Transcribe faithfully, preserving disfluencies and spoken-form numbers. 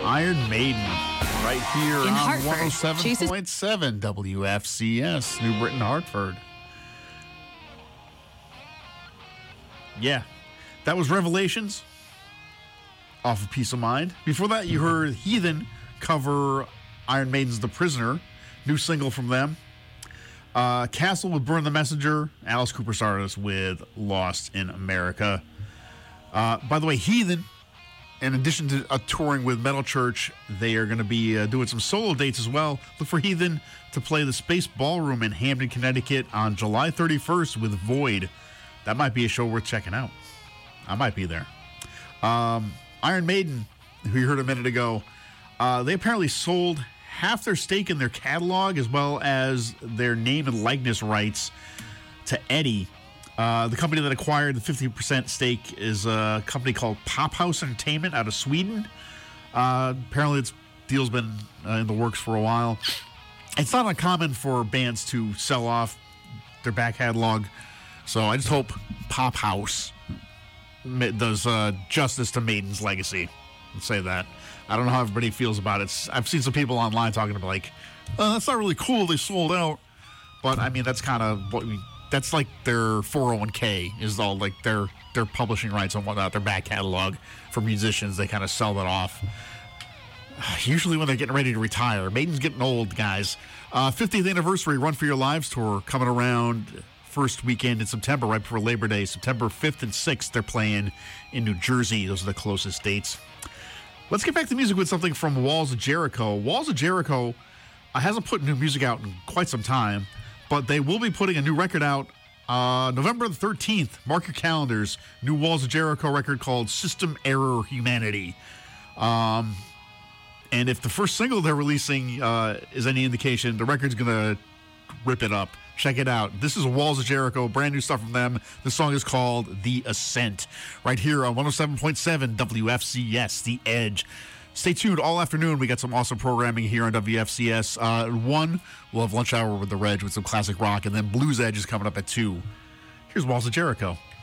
Iron Maiden, right here In on Hartford. one oh seven point seven W F C S, New Britain, Hartford. Yeah, that was Revelations off of Peace of Mind. Before that, you heard Heathen cover Iron Maiden's The Prisoner, new single from them. Uh, Castle with Burn the Messenger, Alice Cooper Stardust with Lost in America. Uh, by the way, Heathen, in addition to uh, touring with Metal Church, they are going to be uh, doing some solo dates as well. Look for Heathen to play the Space Ballroom in Hamden, Connecticut on July thirty-first with Void. That might be a show worth checking out. I might be there. Um, Iron Maiden, who you heard a minute ago, uh, they apparently sold half their stake in their catalog as well as their name and likeness rights to Eddie. Uh, the company that acquired the fifty percent stake is a company called Pop House Entertainment out of Sweden. Uh, apparently, this deal's been uh, in the works for a while. It's not uncommon for bands to sell off their back catalog, so I just hope Pop House does uh, justice to Maiden's legacy. Let's say that. I don't know how everybody feels about it. I've seen some people online talking about like, oh, that's not really cool. They sold out. But I mean, that's kind of what we, that's like their four oh one k is all like their, their publishing rights and whatnot, their back catalog for musicians. They kind of sell that off. Usually when they're getting ready to retire. Maiden's getting old, guys. Uh, fiftieth anniversary Run for Your Lives tour coming around first weekend in September, right before Labor Day. September fifth and sixth, they're playing in New Jersey. Those are the closest dates. Let's get back to music with something from Walls of Jericho. Walls of Jericho uh, hasn't put new music out in quite some time, but they will be putting a new record out uh, November the thirteenth. Mark your calendars. New Walls of Jericho record called System Error Humanity. Um, and if the first single they're releasing uh, is any indication, the record's going to rip it up. Check it out. This is Walls of Jericho, brand new stuff from them. The song is called The Ascent, right here on one oh seven point seven W F C S, The Edge. Stay tuned all afternoon. We got some awesome programming here on W F C S. Uh, at one, we'll have Lunch Hour with the Reg with some classic rock, and then Blues Edge is coming up at two. Here's Walls of Jericho.